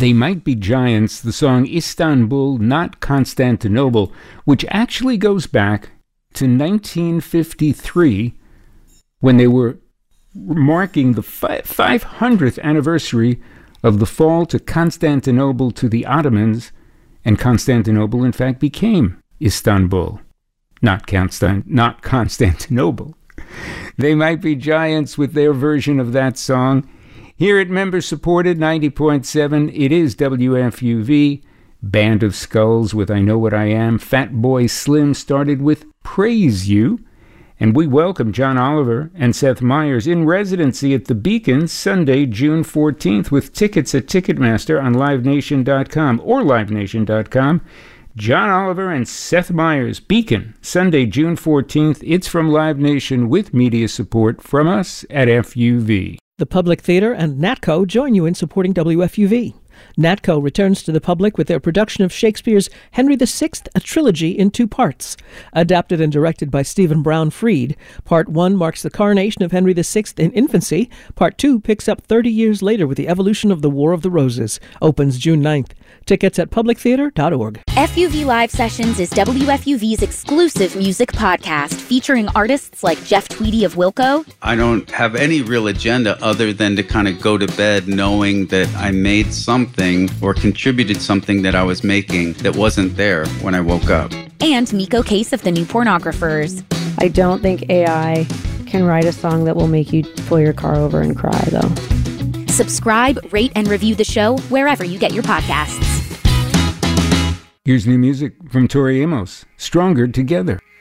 They Might Be Giants, the song Istanbul, Not Constantinople, which actually goes back to 1953 when they were marking the 500th anniversary of the fall to Constantinople to the Ottomans, and Constantinople, in fact, became Istanbul, not Constantinople. They Might Be Giants with their version of that song. Here at member-supported 90.7, it is WFUV. Band of Skulls with I Know What I Am. Fatboy Slim started with Praise You. And we welcome John Oliver and Seth Meyers in residency at the Beacon Sunday, June 14th, with tickets at Ticketmaster on LiveNation.com or LiveNation.com. John Oliver and Seth Meyers, Beacon, Sunday, June 14th. It's from Live Nation with media support from us at FUV. The Public Theater and NATCO join you in supporting WFUV. NATCO returns to the public with their production of Shakespeare's Henry VI, a trilogy in 2 parts. Adapted and directed by Stephen Brown Freed, Part 1 marks the coronation of Henry VI in infancy. Part 2 picks up 30 years later with the evolution of the War of the Roses. Opens June 9th. Tickets at publictheater.org. FUV Live Sessions is WFUV's exclusive music podcast featuring artists like Jeff Tweedy of Wilco. I don't have any real agenda other than to kind of go to bed knowing that I made something or contributed something that I was making that wasn't there when I woke up. And Nico Case of the New Pornographers. I don't think AI can write a song that will make you pull your car over and cry, though. Subscribe, rate, and review the show wherever you get your podcasts. Here's new music from Tori Amos, Stronger Together.